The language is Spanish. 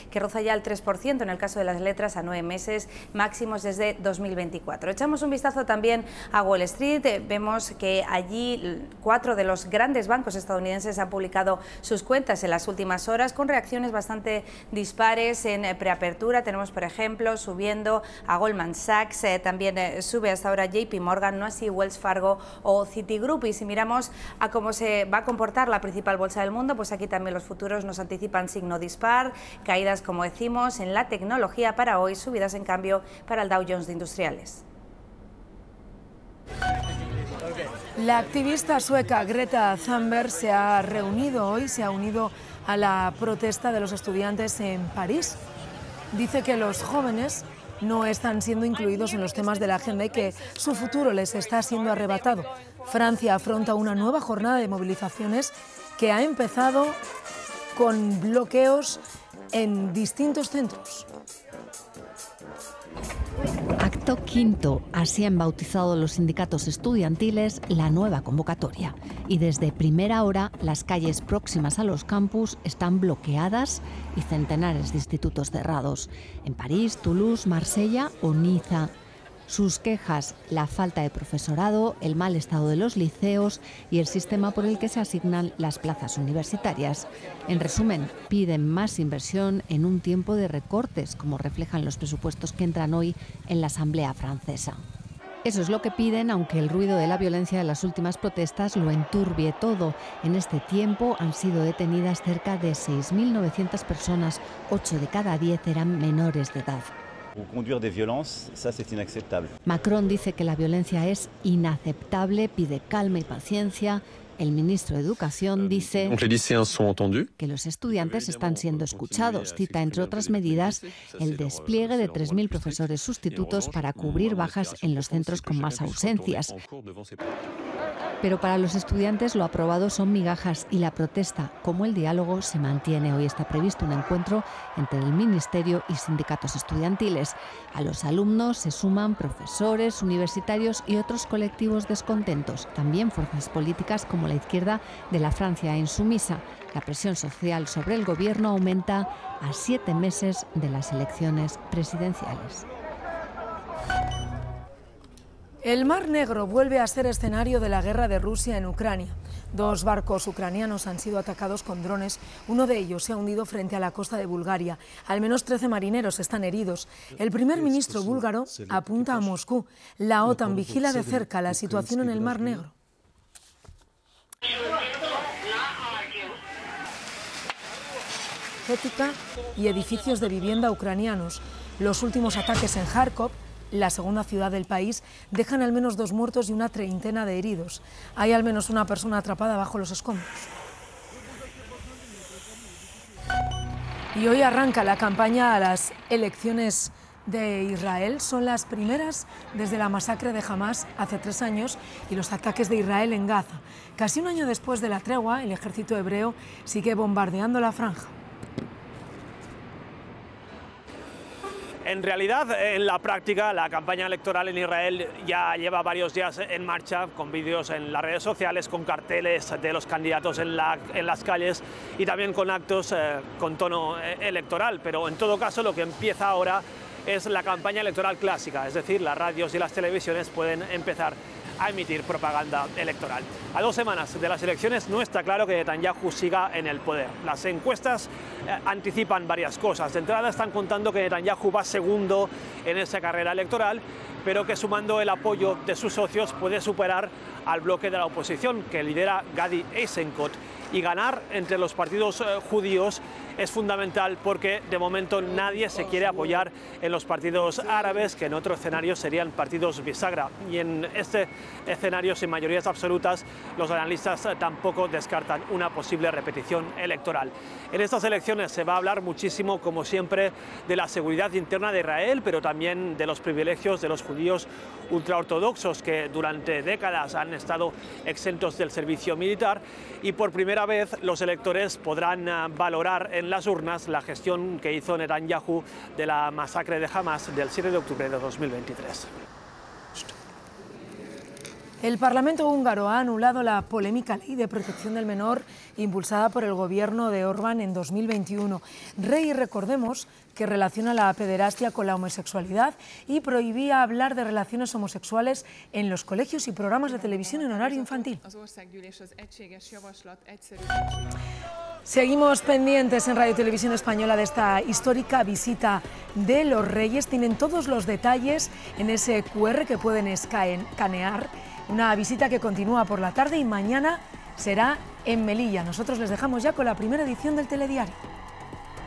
que roza ya el 3% en el caso de las letras a 9 meses, máximos desde 2024. Echamos un vistazo también a Wall Street, vemos que allí 4 de los grandes bancos estadounidenses han publicado sus cuentas en las últimas horas con reacciones bastante dispares en preapertura. Tenemos, por ejemplo, subiendo a Goldman Sachs, también sube hasta ahora JP Morgan, no así Wells Fargo o Citigroup. Y si miramos a cómo se va a comportar la principal bolsa del mundo, pues aquí también los futuros nos anticipan signo dispar, caídas, como decimos, en la tecnología para hoy, subidas en cambio para el Dow Jones de Industriales. La activista sueca Greta Thunberg se ha unido a la protesta de los estudiantes en París. Dice que los jóvenes no están siendo incluidos en los temas de la agenda y que su futuro les está siendo arrebatado. Francia afronta una nueva jornada de movilizaciones que ha empezado con bloqueos en distintos centros. Acto quinto, así han bautizado los sindicatos estudiantiles la nueva convocatoria. Y desde primera hora, las calles próximas a los campus están bloqueadas y centenares de institutos cerrados. En París, Toulouse, Marsella o Niza. Sus quejas, la falta de profesorado, el mal estado de los liceos y el sistema por el que se asignan las plazas universitarias. En resumen, piden más inversión en un tiempo de recortes, como reflejan los presupuestos que entran hoy en la Asamblea francesa. Eso es lo que piden, aunque el ruido de la violencia de las últimas protestas lo enturbie todo. En este tiempo han sido detenidas cerca de 6.900 personas, 8 de cada 10 eran menores de edad. Conduire des violences, ça c'est inacceptable. Macron dice que la violencia es inaceptable, pide calma y paciencia. El ministro de Educación dice que los estudiantes están siendo escuchados. Cita, entre otras medidas, el despliegue de 3.000 profesores sustitutos para cubrir bajas en los centros con más ausencias. Pero para los estudiantes lo aprobado son migajas y la protesta, como el diálogo, se mantiene. Hoy está previsto un encuentro entre el Ministerio y sindicatos estudiantiles. A los alumnos se suman profesores, universitarios y otros colectivos descontentos. También fuerzas políticas como la izquierda de la Francia insumisa. La presión social sobre el gobierno aumenta a 7 meses de las elecciones presidenciales. El Mar Negro vuelve a ser escenario de la guerra de Rusia en Ucrania. 2 barcos ucranianos han sido atacados con drones. Uno de ellos se ha hundido frente a la costa de Bulgaria. Al menos 13 marineros están heridos. El primer ministro búlgaro apunta a Moscú. La OTAN vigila de cerca la situación en el Mar Negro. Ética y edificios de vivienda ucranianos. Los últimos ataques en Kharkov, la segunda ciudad del país, dejan al menos 2 muertos y una treintena de heridos. Hay al menos una persona atrapada bajo los escombros. Y hoy arranca la campaña a las elecciones de Israel. Son las primeras desde la masacre de Hamás hace 3 años y los ataques de Israel en Gaza. Casi un año después de la tregua, el ejército hebreo sigue bombardeando la franja. En realidad, en la práctica, la campaña electoral en Israel ya lleva varios días en marcha, con vídeos en las redes sociales, con carteles de los candidatos en las calles y también con actos con tono electoral. Pero en todo caso, lo que empieza ahora es la campaña electoral clásica, es decir, las radios y las televisiones pueden empezar a emitir propaganda electoral. A 2 semanas de las elecciones no está claro que Netanyahu siga en el poder. Las encuestas anticipan varias cosas. De entrada están contando que Netanyahu va segundo en esa carrera electoral, pero que sumando el apoyo de sus socios puede superar al bloque de la oposición que lidera Gadi Eisenkot. Y ganar entre los partidos judíos es fundamental porque de momento nadie se quiere apoyar en los partidos árabes, que en otro escenario serían partidos bisagra. Y en este escenario sin mayorías absolutas, los analistas tampoco descartan una posible repetición electoral. En estas elecciones se va a hablar muchísimo, como siempre, de la seguridad interna de Israel, pero también de los privilegios de los judíos ultraortodoxos que durante décadas han estado exentos del servicio militar, y por primera vez los electores podrán valorar en las urnas la gestión que hizo Netanyahu de la masacre de Hamás del 7 de octubre de 2023. El Parlamento húngaro ha anulado la polémica ley de protección del menor impulsada por el gobierno de Orbán en 2021. Rei, recordemos, que relaciona la pederastia con la homosexualidad y prohibía hablar de relaciones homosexuales en los colegios y programas de televisión en horario infantil. Seguimos pendientes en Radio Televisión Española de esta histórica visita de los Reyes. Tienen todos los detalles en ese QR que pueden escanear. Una visita que continúa por la tarde y mañana será en Melilla. Nosotros les dejamos ya con la primera edición del Telediario.